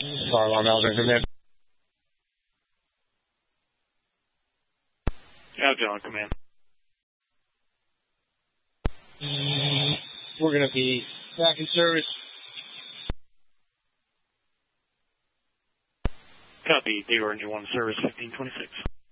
Alarm Eldridge, command. John, command. We're going to be back in service. Copy, Day Ranger 1 service 1526.